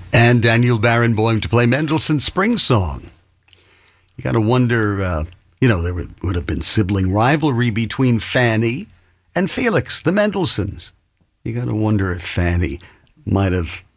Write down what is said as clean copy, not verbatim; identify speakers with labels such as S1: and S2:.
S1: And Daniel Barenboim to play Mendelssohn's Spring Song. You got to wonder, there would have been sibling rivalry between Fanny and Felix, the Mendelssohns. You got to wonder if Fanny might have